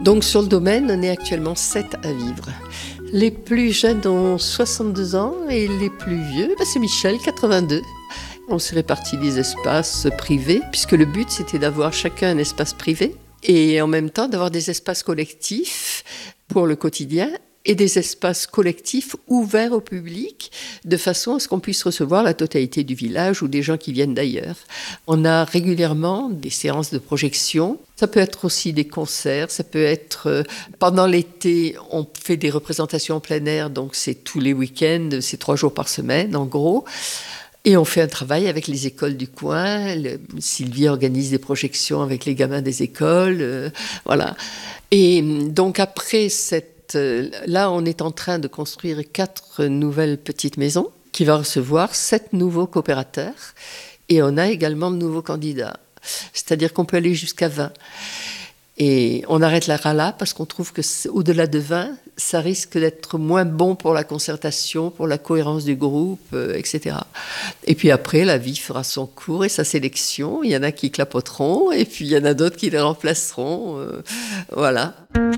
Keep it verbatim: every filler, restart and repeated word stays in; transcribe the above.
Donc sur le domaine, on est actuellement sept à vivre. Les plus jeunes ont soixante-deux ans et les plus vieux, bah c'est Michel, quatre-vingt-deux. On s'est réparti des espaces privés, puisque le but c'était d'avoir chacun un espace privé et en même temps d'avoir des espaces collectifs pour le quotidien et des espaces collectifs ouverts au public, de façon à ce qu'on puisse recevoir la totalité du village ou des gens qui viennent d'ailleurs. On a régulièrement des séances de projection. Ça peut être aussi des concerts, ça peut être... Euh, pendant l'été, on fait des représentations en plein air, donc c'est tous les week-ends, c'est trois jours par semaine en gros. Et on fait un travail avec les écoles du coin. Le, Sylvie organise des projections avec les gamins des écoles, euh, voilà. Et donc après cette là, on est en train de construire quatre nouvelles petites maisons qui vont recevoir sept nouveaux coopérateurs et on a également de nouveaux candidats. C'est-à-dire qu'on peut aller jusqu'à vingt. Et on arrête là là parce qu'on trouve que au-delà de vingt, ça risque d'être moins bon pour la concertation, pour la cohérence du groupe, euh, et cetera. Et puis après, la vie fera son cours et sa sélection. Il y en a qui clapoteront et puis il y en a d'autres qui les remplaceront. Euh, voilà.